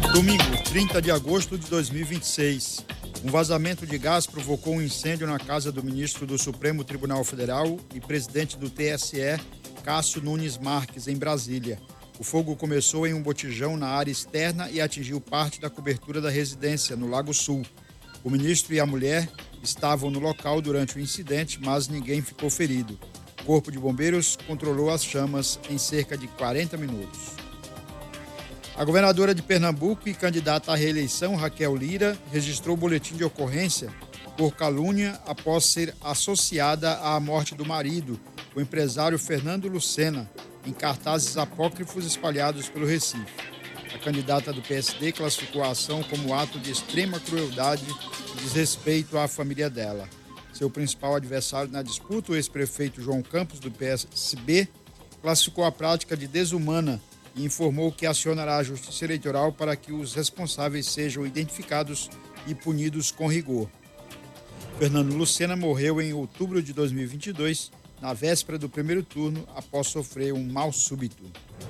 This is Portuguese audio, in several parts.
Domingo, 30 de agosto de 2026. Um vazamento de gás provocou um incêndio na casa do ministro do Supremo Tribunal Federal e presidente do TSE, Cássio Nunes Marques, em Brasília. O fogo começou em um botijão na área externa e atingiu parte da cobertura da residência, no Lago Sul. O ministro e a mulher estavam no local durante o incidente, mas ninguém ficou ferido. O Corpo de Bombeiros controlou as chamas em cerca de 40 minutos. A governadora de Pernambuco e candidata à reeleição, Raquel Lira, registrou boletim de ocorrência por calúnia após ser associada à morte do marido, o empresário Fernando Lucena, em cartazes apócrifos espalhados pelo Recife. A candidata do PSD classificou a ação como ato de extrema crueldade e desrespeito à família dela. Seu principal adversário na disputa, o ex-prefeito João Campos, do PSB, classificou a prática de desumana e informou que acionará a Justiça Eleitoral para que os responsáveis sejam identificados e punidos com rigor. Fernando Lucena morreu em outubro de 2022, na véspera do primeiro turno, após sofrer um mal súbito.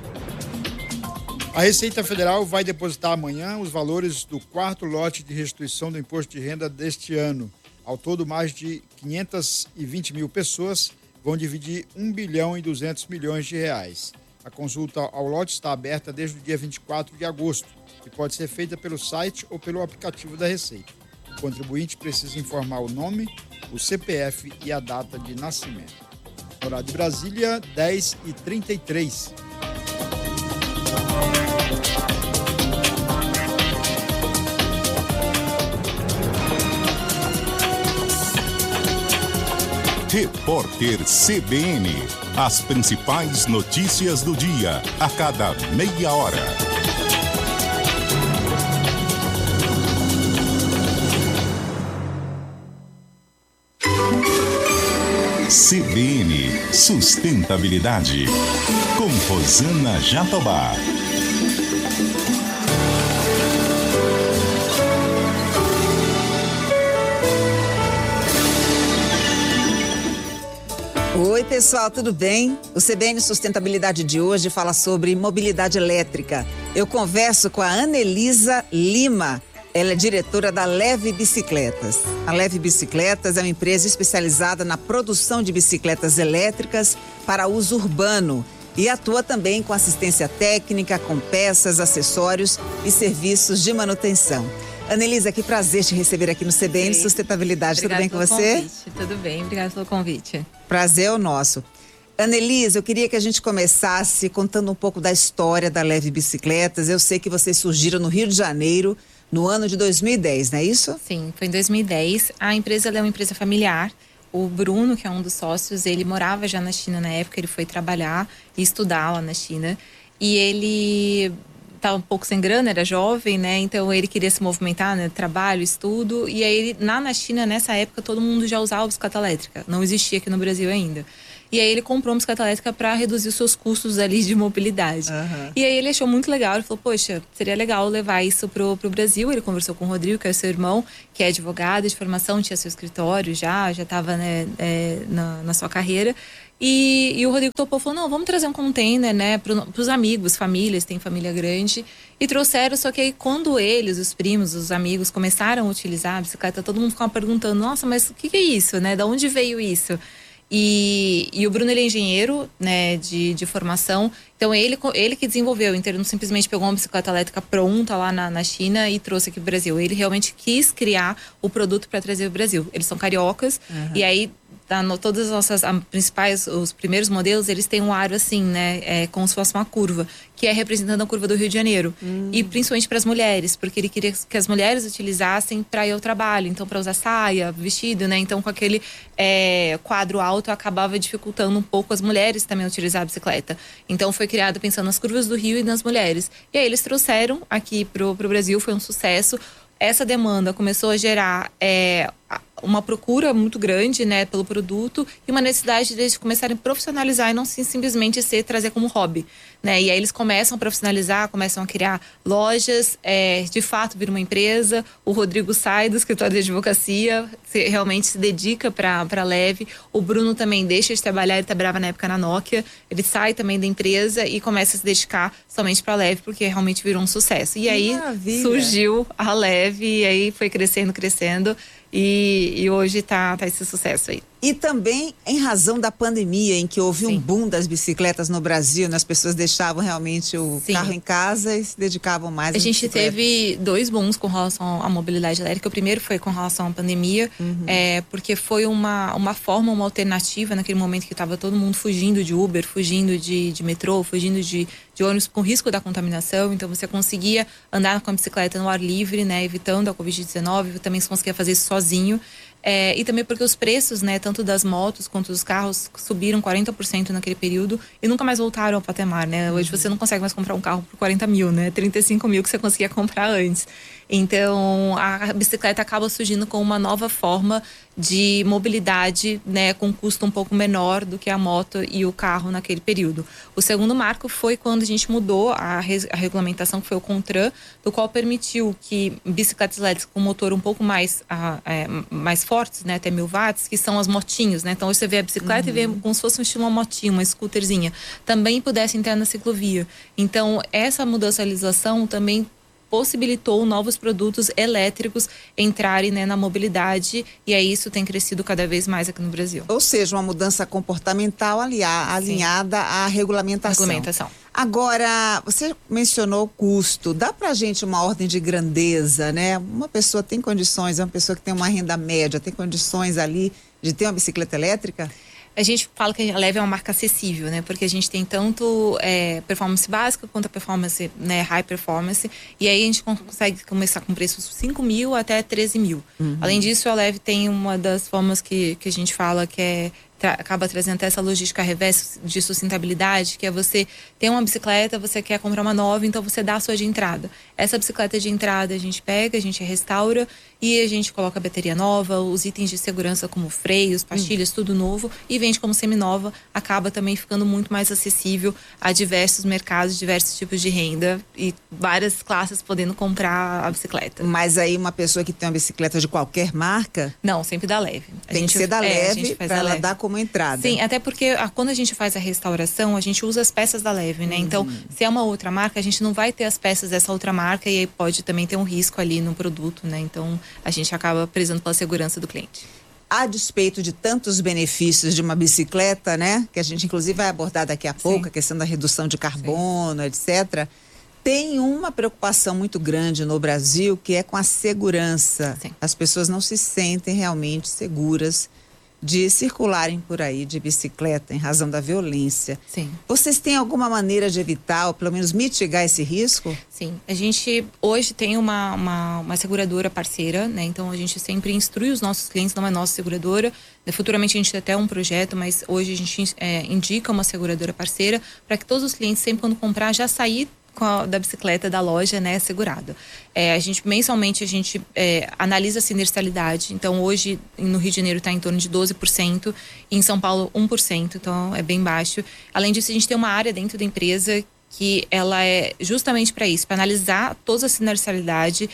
A Receita Federal vai depositar amanhã os valores do quarto lote de restituição do imposto de renda deste ano. Ao todo, mais de 520 mil pessoas vão dividir 1 bilhão e 200 milhões de reais. A consulta ao lote está aberta desde o dia 24 de agosto e pode ser feita pelo site ou pelo aplicativo da Receita. O contribuinte precisa informar o nome, o CPF e a data de nascimento. Horário de Brasília, 10h33. Repórter CBN. As principais notícias do dia, a cada meia hora. CBN Sustentabilidade, com Rosana Jatobá. Oi, pessoal, tudo bem? O CBN Sustentabilidade de hoje fala sobre mobilidade elétrica. Eu converso com a Anelisa Lima. Ela é diretora da Leve Bicicletas. A Leve Bicicletas é uma empresa especializada na produção de bicicletas elétricas para uso urbano e atua também com assistência técnica, com peças, acessórios e serviços de manutenção. Anelisa, que prazer te receber aqui no CBN Sustentabilidade. Tudo bem com você? Convite. Tudo bem, obrigada pelo convite. Prazer é o nosso. Anelisa, eu queria que a gente começasse contando um pouco da história da Leve Bicicletas. Eu sei que vocês surgiram no Rio de Janeiro no ano de 2010, não é isso? Sim, foi em 2010. A empresa é uma empresa familiar. O Bruno, que é um dos sócios, ele morava já na China na época, ele foi trabalhar e estudar lá na China. E ele estava um pouco sem grana, era jovem, né? Então ele queria se movimentar, né? Trabalho, estudo. E aí na China, nessa época, todo mundo já usava bicicleta elétrica. Não existia aqui no Brasil ainda. E aí ele comprou uma bicicleta elétrica para reduzir os seus custos ali de mobilidade. Uhum. E aí ele achou muito legal, ele falou, poxa, seria legal levar isso pro Brasil. Ele conversou com o Rodrigo, que é seu irmão, que é advogado de formação, tinha seu escritório já estava, né, na sua carreira. E o Rodrigo topou, falou, não, vamos trazer um container, né, pros amigos, famílias, tem família grande. E trouxeram, só que aí quando eles, os primos, os amigos, começaram a utilizar a bicicleta, todo mundo ficava perguntando, nossa, mas o que é isso, né, de onde veio isso? E o Bruno, ele é engenheiro, né, de formação, então ele que desenvolveu, então ele não simplesmente pegou uma bicicleta elétrica pronta lá na China e trouxe aqui pro Brasil, ele realmente quis criar o produto para trazer o Brasil. Eles são cariocas, e aí todas as nossas principais, os primeiros modelos, eles têm um aro assim, né, como se fosse uma curva, que é representando a curva do Rio de Janeiro. E principalmente para as mulheres, porque ele queria que as mulheres utilizassem para ir ao trabalho, então para usar saia, vestido, né, então com aquele quadro alto acabava dificultando um pouco as mulheres também utilizar a bicicleta. Então foi criado pensando nas curvas do Rio e nas mulheres. E aí eles trouxeram aqui pro Brasil, foi um sucesso. Essa demanda começou a gerar uma procura muito grande, né, pelo produto e uma necessidade deles começarem a profissionalizar e não simplesmente trazer como hobby, né? E aí eles começam a profissionalizar, começam a criar lojas, de fato vira uma empresa. O Rodrigo sai do escritório de advocacia, realmente se dedica para a Leve. O Bruno também deixa de trabalhar, ele trabalhava na época na Nokia, ele sai também da empresa e começa a se dedicar somente para a Leve, porque realmente virou um sucesso. E aí surgiu a Leve e aí foi crescendo e hoje tá esse sucesso aí. E também em razão da pandemia, em que houve um boom das bicicletas no Brasil, né? As pessoas deixavam realmente o carro em casa e se dedicavam mais às bicicletas. A gente teve 2 booms com relação à mobilidade elétrica. O primeiro foi com relação à pandemia, porque foi uma forma, uma alternativa naquele momento que estava todo mundo fugindo de Uber, fugindo de metrô, fugindo de ônibus com risco da contaminação. Então você conseguia andar com a bicicleta no ar livre, né? Evitando a Covid-19, também você conseguia fazer isso sozinho. E também porque os preços, né, tanto das motos quanto dos carros, subiram 40% naquele período e nunca mais voltaram ao patamar, né? Hoje você não consegue mais comprar um carro por 40 mil, né? 35 mil que você conseguia comprar antes. Então, a bicicleta acaba surgindo com uma nova forma de mobilidade, né, com custo um pouco menor do que a moto e o carro naquele período. O segundo marco foi quando a gente mudou a regulamentação, que foi o CONTRAN, do qual permitiu que bicicletas elétricas com motor um pouco mais fortes, né, até 1000 watts, que são as motinhos, né? Então, você vê a bicicleta e vê como se fosse um estilo uma motinha, uma scooterzinha, também pudesse entrar na ciclovia. Então, essa mudança de legislação também possibilitou novos produtos elétricos entrarem, né, na mobilidade, e aí isso tem crescido cada vez mais aqui no Brasil. Ou seja, uma mudança comportamental alinhada à regulamentação. Agora, você mencionou o custo. Dá pra gente uma ordem de grandeza, né? Uma pessoa tem condições, uma pessoa que tem uma renda média, tem condições ali de ter uma bicicleta elétrica? A gente fala que a Leve é uma marca acessível, né? Porque a gente tem tanto performance básica quanto a performance, né, high performance. E aí a gente consegue começar com preços 5 mil até 13 mil. Além disso, a Leve tem uma das formas que a gente fala que acaba trazendo até essa logística reversa de sustentabilidade, que é você ter uma bicicleta, você quer comprar uma nova, então você dá a sua de entrada. Essa bicicleta de entrada a gente pega, a gente restaura e a gente coloca a bateria nova, os itens de segurança como freios, pastilhas, tudo novo, e vende como seminova. Acaba também ficando muito mais acessível a diversos mercados, diversos tipos de renda e várias classes podendo comprar a bicicleta. Mas aí uma pessoa que tem uma bicicleta de qualquer marca? Não, sempre da Leve. Tem que ser da Leve para ela dar como entrada. Sim, até porque quando a gente faz a restauração, a gente usa as peças da Leve, né? Então, se é uma outra marca, a gente não vai ter as peças dessa outra marca e aí pode também ter um risco ali no produto, né? Então, a gente acaba prezando pela segurança do cliente. A despeito de tantos benefícios de uma bicicleta, né? Que a gente inclusive vai abordar daqui a pouco, a questão da redução de carbono, etc., tem uma preocupação muito grande no Brasil, que é com a segurança. Sim. As pessoas não se sentem realmente seguras de circularem por aí de bicicleta em razão da violência. Sim. Vocês têm alguma maneira de evitar ou pelo menos mitigar esse risco? Sim, a gente hoje tem uma seguradora parceira, né? Então a gente sempre instrui os nossos clientes, não é nossa seguradora. Futuramente a gente tem até um projeto, mas hoje a gente indica uma seguradora parceira para que todos os clientes, sempre quando comprar, já sair da bicicleta da loja, né, segurado. Mensalmente a gente analisa a sinistralidade. Então hoje no Rio de Janeiro está em torno de 12%, e em São Paulo 1%, então é bem baixo. Além disso, a gente tem uma área dentro da empresa que ela é justamente para isso, para analisar toda a sinistralidade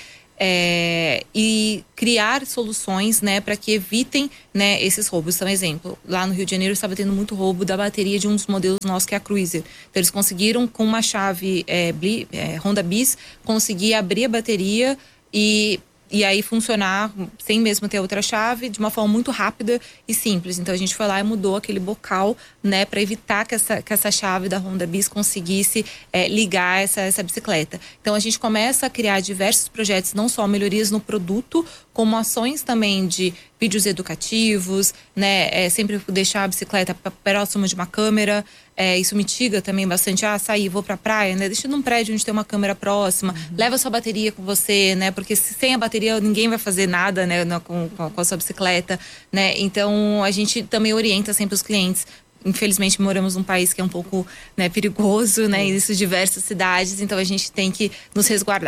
e criar soluções, né, para que evitem, né, esses roubos. Então, exemplo, lá no Rio de Janeiro estava tendo muito roubo da bateria de um dos modelos nossos, que é a Cruiser. Então, eles conseguiram, com uma chave Honda Bis, conseguir abrir a bateria e aí funcionar sem mesmo ter outra chave, de uma forma muito rápida e simples. Então a gente foi lá e mudou aquele bocal, né, para evitar que essa chave da Honda Bis conseguisse ligar essa bicicleta. Então a gente começa a criar diversos projetos, não só melhorias no produto, como ações também de vídeos educativos, né, sempre deixar a bicicleta próxima de uma câmera. Isso mitiga também bastante. Sair, vou pra praia, né? Deixa num prédio onde tem uma câmera próxima. Leva a sua bateria com você, né? Porque sem a bateria ninguém vai fazer nada, né? Com a sua bicicleta, né? Então a gente também orienta sempre os clientes. Infelizmente moramos num país que é um pouco, né, perigoso, né? Existem diversas cidades, então a gente tem que nos resguardar.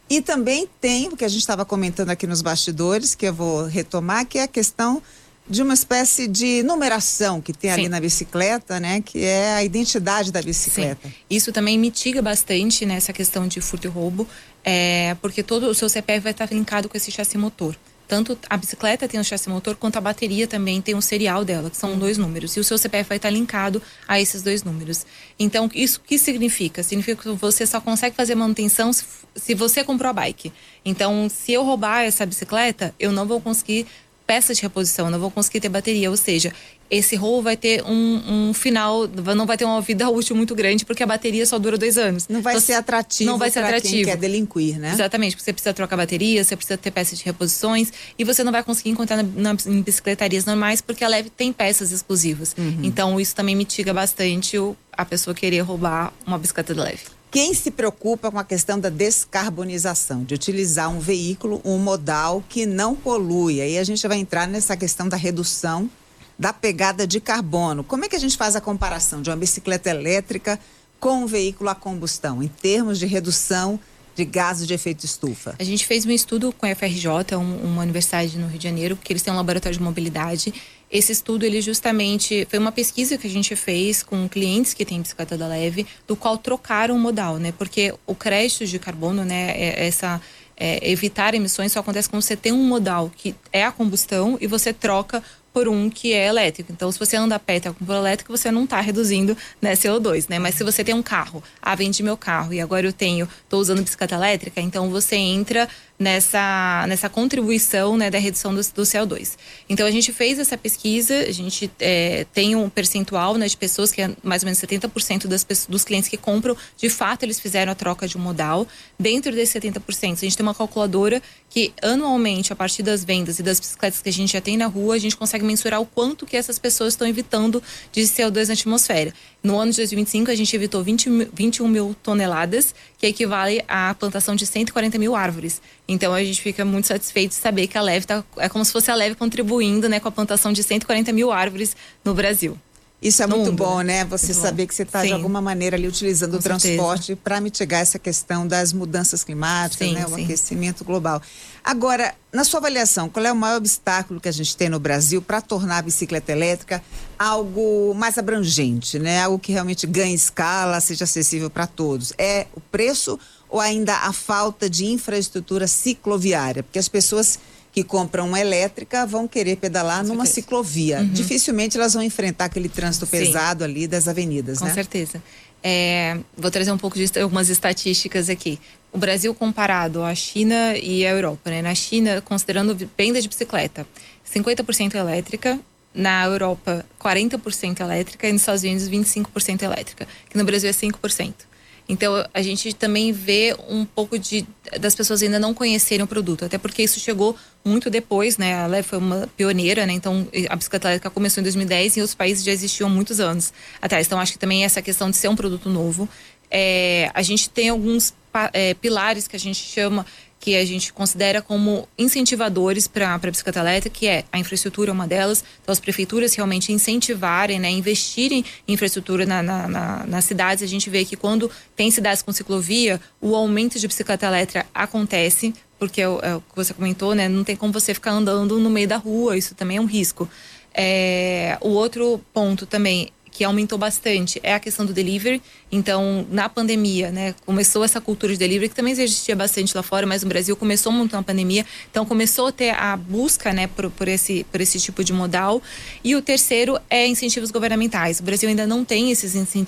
E também tem o que a gente estava comentando aqui nos bastidores, que eu vou retomar, que é a questão de uma espécie de numeração que tem ali na bicicleta, né? Que é a identidade da bicicleta. Sim. Isso também mitiga bastante nessa questão de furto e roubo, porque todo o seu CPF vai estar linkado com esse chassi motor. Tanto a bicicleta tem um chassi motor, quanto a bateria também tem um serial dela, que são 2 números. E o seu CPF vai estar linkado a esses 2 números. Então, isso que significa? Significa que você só consegue fazer manutenção se você comprou a bike. Então, se eu roubar essa bicicleta, eu não vou conseguir peças de reposição, não vou conseguir ter bateria. Ou seja, esse roubo vai ter um final, não vai ter uma vida útil muito grande, porque a bateria só dura 2 anos. Não vai ser atrativo para quem quer delinquir, né? Exatamente, porque você precisa trocar bateria, você precisa ter peças de reposições, e você não vai conseguir encontrar em bicicletarias normais, porque a Leve tem peças exclusivas. Então, isso também mitiga bastante a pessoa querer roubar uma bicicleta da Leve. Quem se preocupa com a questão da descarbonização, de utilizar um veículo, um modal que não polui, aí a gente vai entrar nessa questão da redução da pegada de carbono. Como é que a gente faz a comparação de uma bicicleta elétrica com um veículo a combustão, em termos de redução de gases de efeito estufa? A gente fez um estudo com a FRJ, uma universidade no Rio de Janeiro, porque eles têm um laboratório de mobilidade. Esse estudo, ele justamente foi uma pesquisa que a gente fez com clientes que têm bicicleta da Leve, do qual trocaram o modal, né? Porque o crédito de carbono, né, evitar emissões só acontece quando você tem um modal que é a combustão e você troca por um que é elétrico. Então, se você anda a pé e tem combustível elétrico, você não está reduzindo, né, CO2, né? Mas se você tem um carro, vendi meu carro e agora estou usando bicicleta elétrica, então você entra nessa contribuição, né, da redução do CO2. Então, a gente fez essa pesquisa, a gente tem um percentual, né, de pessoas, que é mais ou menos 70% dos clientes que compram, de fato, eles fizeram a troca de um modal. Dentro desses 70%, a gente tem uma calculadora que, anualmente, a partir das vendas e das bicicletas que a gente já tem na rua, a gente consegue mensurar o quanto que essas pessoas estão evitando de CO2 na atmosfera. No ano de 2025, a gente evitou 21 mil toneladas, que equivale à plantação de 140 mil árvores. Então, a gente fica muito satisfeito de saber que a Leve é como se fosse a Leve contribuindo, né, com a plantação de 140 mil árvores no Brasil. Isso é muito bom, né? Você saber que você está, de alguma maneira, ali utilizando o transporte para mitigar essa questão das mudanças climáticas, né? O aquecimento global. Agora, na sua avaliação, qual é o maior obstáculo que a gente tem no Brasil para tornar a bicicleta elétrica algo mais abrangente, né? Algo que realmente ganhe escala, seja acessível para todos? É o preço ou ainda a falta de infraestrutura cicloviária? Porque as pessoas que compram uma elétrica vão querer pedalar numa ciclovia. Dificilmente elas vão enfrentar aquele trânsito pesado ali das avenidas, né? Com certeza. Vou trazer um pouco de algumas estatísticas aqui. O Brasil comparado à China e à Europa, né? Na China, considerando venda de bicicleta, 50% elétrica. Na Europa, 40% elétrica. E nos Estados Unidos, 25% elétrica. Que no Brasil é 5%. Então, a gente também vê um pouco das pessoas ainda não conhecerem o produto, até porque isso chegou muito depois, né? A Leve foi uma pioneira, né? Então, a bicicleta elétrica começou em 2010 e outros países já existiam muitos anos atrás. Então, acho que também essa questão de ser um produto novo. A gente tem alguns pilares que a gente chama, que a gente considera como incentivadores para a bicicleta elétrica, que é a infraestrutura, uma delas. Então, as prefeituras realmente incentivarem, né, investirem em infraestrutura nas cidades. A gente vê que quando tem cidades com ciclovia, o aumento de bicicleta elétrica acontece, porque é o que você comentou, né? Não tem como você ficar andando no meio da rua, isso também é um risco. O outro ponto também que aumentou bastante é a questão do delivery. Então, na pandemia, né, começou essa cultura de delivery, que também existia bastante lá fora, mas no Brasil começou muito na pandemia. Então, começou a ter a busca, né, por esse tipo de modal. E o terceiro é incentivos governamentais. O Brasil ainda não tem esses incentivos